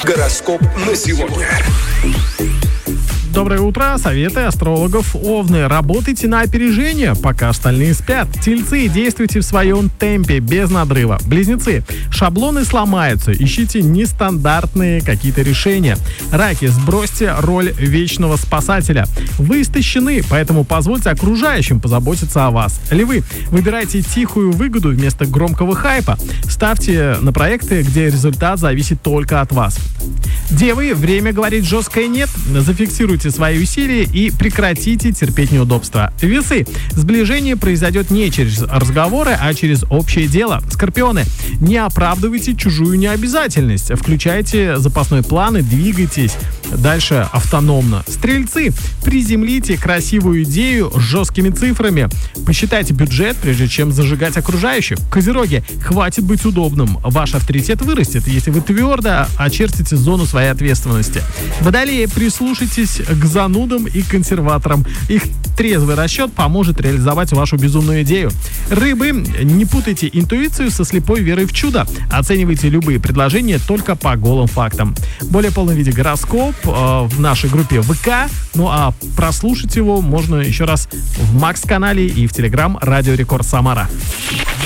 Гороскоп на сегодня. Доброе утро. Советы астрологов. Овны. Работайте на опережение, пока остальные спят. Тельцы. Действуйте в своем темпе, без надрыва. Близнецы. Шаблоны сломаются. Ищите нестандартные какие-то решения. Раки. Сбросьте роль вечного спасателя. Вы истощены, поэтому позвольте окружающим позаботиться о вас. Львы. Выбирайте тихую выгоду вместо громкого хайпа. Ставьте на проекты, где результат зависит только от вас. Девы. Время говорить жесткое «нет». Зафиксируйте свои усилия и прекратите терпеть неудобства. Весы. Сближение произойдет не через разговоры, а через общее дело. Скорпионы. Не оправдывайте чужую необязательность. Включайте запасной план и двигайтесь дальше автономно. Стрельцы. Приземлите красивую идею с жесткими цифрами. Посчитайте бюджет, прежде чем зажигать окружающих. Козероги. Хватит быть удобным. Ваш авторитет вырастет, если вы твердо очертите зону своей ответственности. Водолеи. Прислушайтесь к занудам и консерваторам. Их трезвый расчет поможет реализовать вашу безумную идею. Рыбы. Не путайте интуицию со слепой верой в чудо. Оценивайте любые предложения только по голым фактам. Более полный виде гороскоп в нашей группе ВК. Ну а прослушать его можно еще раз в Макс-канале и в Телеграм Радио Рекорд Самара.